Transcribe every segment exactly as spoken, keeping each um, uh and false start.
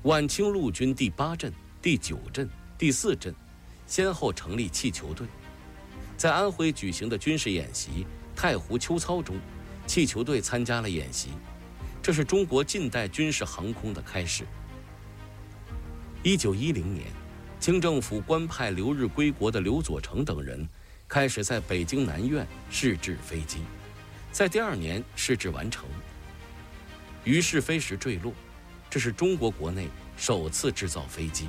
晚清陆军第八镇、第九镇、第四镇先后成立气球队。在安徽举行的军事演习太湖秋操中，气球队参加了演习，这是中国近代军事航空的开始。一九一零年，清政府官派留日归国的刘佐成等人开始在北京南苑试制飞机，在第二年试制完成。于是飞时坠落，这是中国国内首次制造飞机。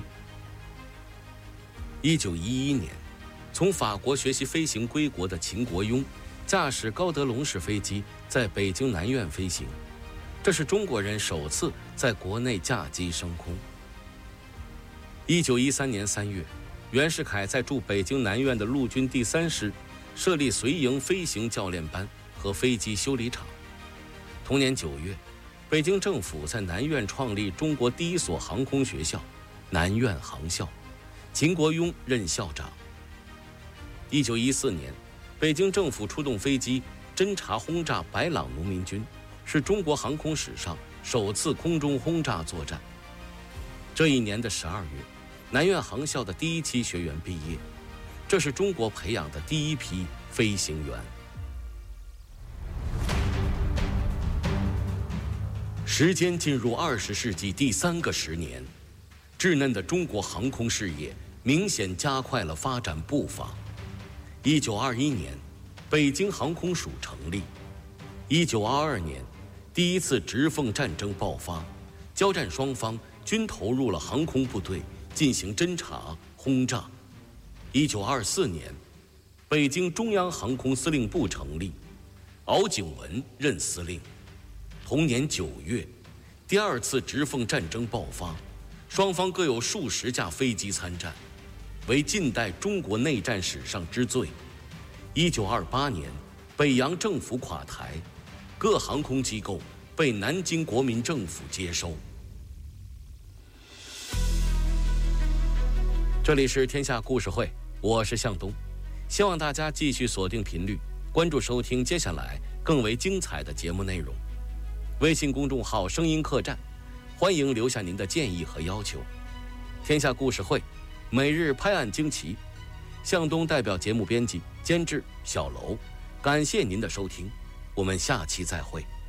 一九一一年，从法国学习飞行归国的秦国庸驾驶高德龙式飞机在北京南苑飞行，这是中国人首次在国内驾机升空。一九一三年三月，袁世凯在驻北京南苑的陆军第三师设立随营飞行教练班和飞机修理厂。同年九月，北京政府在南苑创立中国第一所航空学校——南苑航校，秦国庸任校长。一九一四年，北京政府出动飞机侦察轰炸白朗农民军，是中国航空史上首次空中轰炸作战。这一年的十二月，南苑航校的第一期学员毕业，这是中国培养的第一批飞行员。时间进入二十世纪第三个十年，稚嫩的中国航空事业明显加快了发展步伐。一九二一年，北京航空署成立。一九二二年，第一次直奉战争爆发，交战双方均投入了航空部队进行侦察、轰炸。一九二四年，北京中央航空司令部成立，敖景文任司令。同年九月，第二次直奉战争爆发，双方各有数十架飞机参战，为近代中国内战史上之最。一九二八年，北洋政府垮台，各航空机构被南京国民政府接收。这里是天下故事会，我是向东，希望大家继续锁定频率，关注收听接下来更为精彩的节目内容。微信公众号声音客栈，欢迎留下您的建议和要求。天下故事会每日拍案惊奇，向东代表节目编辑监制小楼，感谢您的收听，我们下期再会。